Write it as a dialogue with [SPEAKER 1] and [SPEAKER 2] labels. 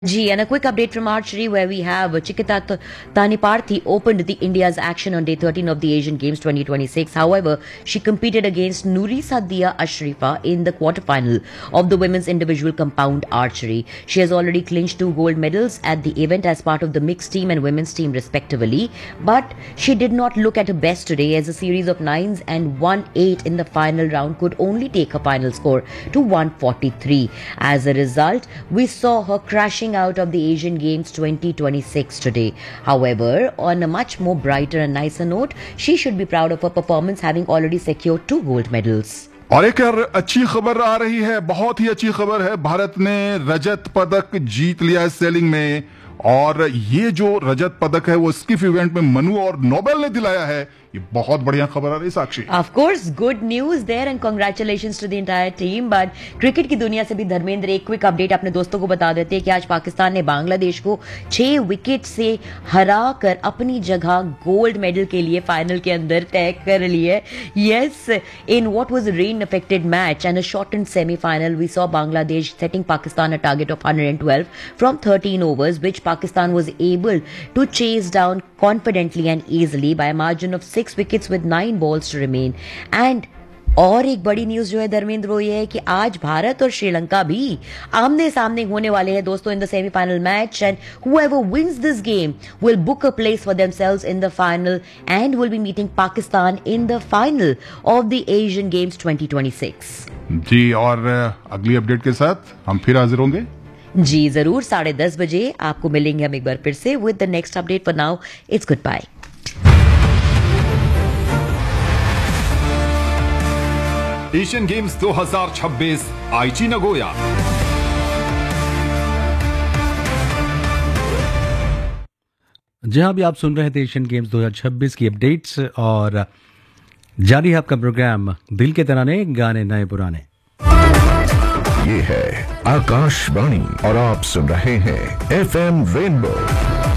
[SPEAKER 1] G, and a quick update from archery where we have Chikita Taniparthi opened the India's action on day 13 of the Asian Games 2026. However, she competed against Nuri Sadia Ashrifa in the quarterfinal of the women's individual compound archery. She has already clinched 2 gold medals at the event as part of the mixed team and women's team respectively. But she did not look at her best today as a series of 9s and 1-8 in the final round could only take her final score to 143. As a result, we saw her crashing out of the Asian Games 2026 today. However, on a much more brighter and nicer note, she should be proud of her performance, having already secured 2 gold medals.
[SPEAKER 2] और एक अच्छी खबर आ रही है, बहुत ही अच्छी खबर है। भारत ने रजत पदक जीत लिया है सेलिंग में, और ये जो रजत पदक है वो स्किफ इवेंट में मनु और नोबेल ने दिलाया है। ये बहुत बढ़िया खबर आ रही है साक्षी।
[SPEAKER 1] Of course, good news there and congratulations to the entire team. But cricket की दुनिया से भी धर्मेंद्र एक क्विक अपडेट अपने दोस्तों को बता देते हैं कि आज पाकिस्तान ने बांग्लादेश को 6 विकेट से हरा कर अपनी जगह गोल्ड मेडल के लिए फाइनल के अंदर तय कर ली है। Yes, in what was a rain-affected match and a shortened semi-final, we saw Bangladesh setting Pakistan a target of 112 from 13 overs, which Pakistan was able to chase down confidently and easily by a margin of 6 wickets with 9 balls to remain. And और एक बड़ी news जो है धर्मेंद्र वो ये है कि आज भारत और श्रीलंका भी आमने सामने होने वाले हैं दोस्तों in the semifinal match, and whoever wins this game will book a place for themselves in the final and will be meeting Pakistan in the final of the Asian Games 2026.
[SPEAKER 2] जी, और अगली अपडेट के साथ हम फिर हाजिर होंगे।
[SPEAKER 1] जी जरूर, 10:30 बजे आपको मिलेंगे हम एक बार फिर से with the next update. For now it's good bye.
[SPEAKER 3] Asian games 2026 आईची नगोया।
[SPEAKER 4] जहां अभी आप सुन रहे थे एशियन गेम्स 2026 की अपडेट्स, और जारी है आपका प्रोग्राम दिल के तराने गाने नए पुराने।
[SPEAKER 5] ये है आकाशवाणी और आप सुन रहे हैं FM रेनबो।